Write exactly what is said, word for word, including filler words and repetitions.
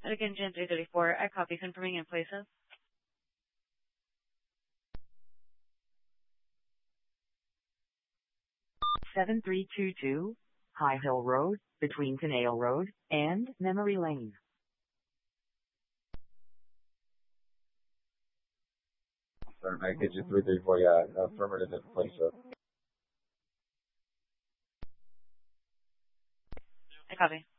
Again, Jan three thirty-four, I copy, confirming in place of. seven three two two, High Hill Road, between Canale Road and Memory Lane. Sorry, Mike, get you three three four, yeah, affirmative in place of. I copy.